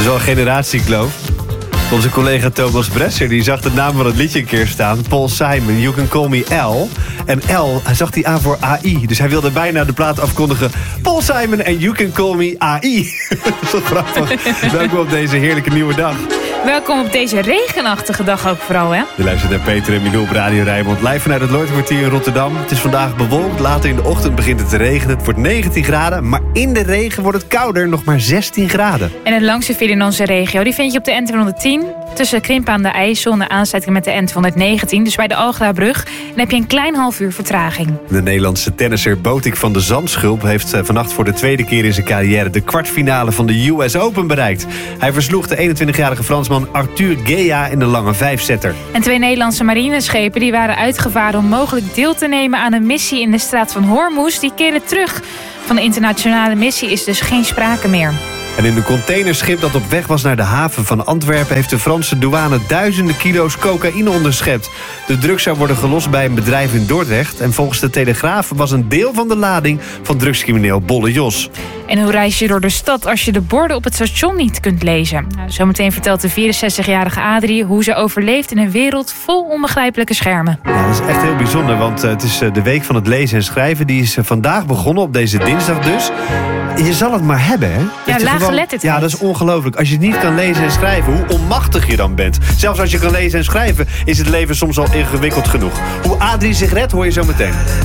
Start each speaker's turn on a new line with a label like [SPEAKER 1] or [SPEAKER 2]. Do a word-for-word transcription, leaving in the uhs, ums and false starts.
[SPEAKER 1] is wel een generatiekloof. Onze collega Thomas Bresser die zag de naam van het liedje een keer staan. Paul Simon, You Can Call Me L. En L, hij zag die aan voor A I. Dus hij wilde bijna de plaat afkondigen. Paul Simon en You Can Call Me A I. Dat is toch grappig. Welkom op deze heerlijke nieuwe dag.
[SPEAKER 2] Welkom op deze regenachtige dag ook vooral, hè?
[SPEAKER 1] Je luistert naar Peter en Milou op Radio Rijnmond. Live vanuit het Lloydkwartier in Rotterdam. Het is vandaag bewolkt. Later in de ochtend begint het te regenen. Het wordt negentien graden. Maar in de regen wordt het kouder. Nog maar zestien graden.
[SPEAKER 2] En het langste file in onze regio, die vind je op de N tweehonderdtien. Tussen Krimp aan de IJssel en de aansluiting met de N tweehonderdnegentien. Dus bij de Algrabrug. Dan heb je een klein half uur vertraging.
[SPEAKER 1] De Nederlandse tennisser Botik van de Zandschulp heeft vannacht voor de tweede keer in zijn carrière de kwartfinale van de U S Open bereikt. Hij versloeg de eenentwintigjarige Fransman Arthur Gea in de lange vijfzetter.
[SPEAKER 2] En twee Nederlandse marineschepen die waren uitgevaren om mogelijk deel te nemen aan een missie in de straat van Hormuz. Die keren terug. Van de internationale missie is dus geen sprake meer.
[SPEAKER 1] En in een containerschip dat op weg was naar de haven van Antwerpen heeft de Franse douane duizenden kilo's cocaïne onderschept. De drugs zou worden gelost bij een bedrijf in Dordrecht. En volgens de Telegraaf was een deel van de lading van drugscrimineel Bolle Jos.
[SPEAKER 2] En hoe reis je door de stad als je de borden op het station niet kunt lezen? Nou, zometeen vertelt de vierenzestigjarige Adrie hoe ze overleeft in een wereld vol onbegrijpelijke schermen.
[SPEAKER 1] Ja, dat is echt heel bijzonder, want het is de week van het lezen en schrijven. Die is vandaag begonnen, op deze dinsdag dus. Je zal het maar hebben, hè?
[SPEAKER 2] Ja, laaggeletterdheid.
[SPEAKER 1] Ja, dat is ongelooflijk. Als je niet kan lezen en schrijven, hoe onmachtig je dan bent. Zelfs als je kan lezen en schrijven, is het leven soms al ingewikkeld genoeg. Hoe Adrie zich redt, hoor je zo meteen.